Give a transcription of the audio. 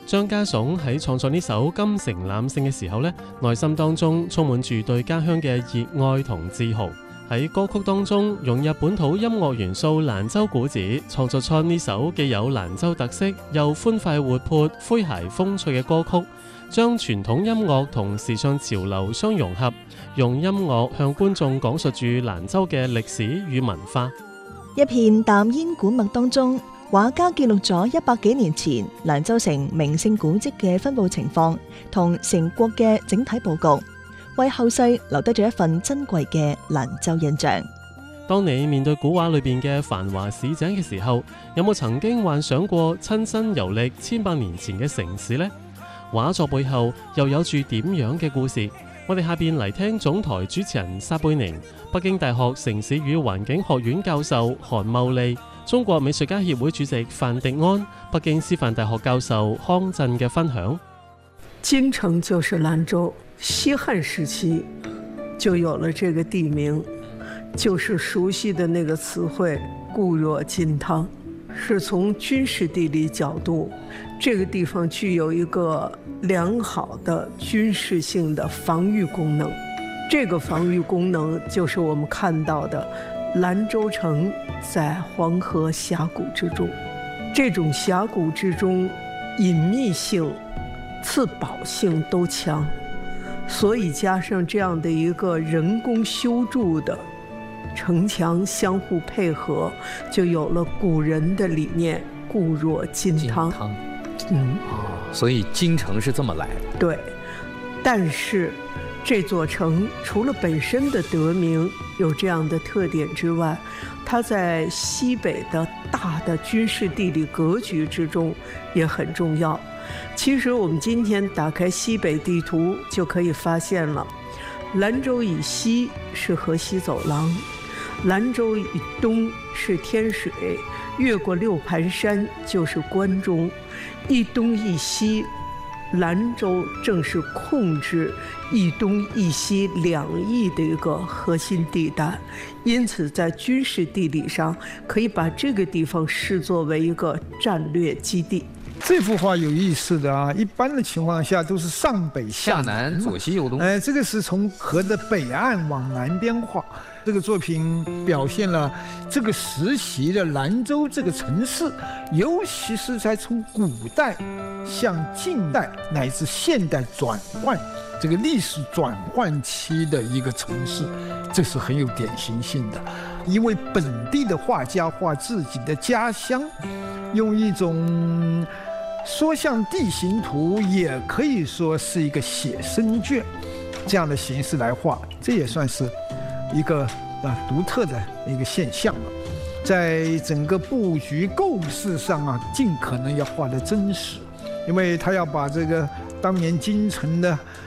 張家爽喺創作呢首《金城攬勝》嘅時候呢，內心當中充滿住對家鄉嘅熱愛同自豪。喺歌曲當中融入本土音樂元素蘭州古子，創作出呢首既有蘭州特色又歡快活潑、詼諧風趣嘅歌曲，將傳統音樂同時尚潮流相融合，用音樂向觀眾講述住蘭州嘅歷史與文化。 一片淡煙古墨當中，畫家記錄咗100幾年前蘭州城名勝古蹟嘅分佈情況同城國嘅整體佈局，為後世留低咗一份珍貴嘅蘭州印象。 當你面對古畫裏邊嘅繁華市井嘅時候，有冇曾經幻想過親身遊歷千百年前嘅城市呢？畫作背後又有住點樣嘅故事？我哋下邊嚟聽總台主持人撒貝寧、北京大學城市與環境學院教授韓茂利、中國美術家協會主席范迪安、北京師範大學教授康震嘅分享。 京城就是蘭州，西漢時期就有了這個地名，就是熟悉的那個詞彙固若金湯。是從軍事地理角度，這個地方具有一個良好的軍事性的防禦功能。這個防禦功能就是我們看到的蘭州城在黃河峽谷之中，這種峽谷之中隱秘性、自保性都強，所以加上這樣的一個人工修築的城牆相互配合，就有了古人的理念固若金湯。 所以京城是這麼來的。 對，但是這座城除了本身的得名有這樣的特點之外，它在西北的大的軍事地理格局之中也很重要。其實我們今天打開西北地圖就可以發現了，蘭州以西是河西走廊，蘭州以東是天水，越過六盤山就是關中，一東一西，蘭州正是控制一東一西兩翼的一個核心地帶，因此在軍事地理上可以把這個地方視作為一個戰略基地。 這幅畫有意思的啊，一般的情況下都是上北下南左西右東。 這個是從河的北岸往南邊畫。這個作品表現了這個時期的蘭州這個城市，尤其是在從古代向近代乃至現代轉換這個歷史轉換期的一個城市，這是很有典型性的。一位本地的畫家畫自己的家鄉，用一種說像地形圖，也可以說是一個寫生卷這樣的形式來畫，這也算是一個獨特的一個現象了。在整個佈局構思上啊，盡可能要畫得真實，因為他要把這個當年京城的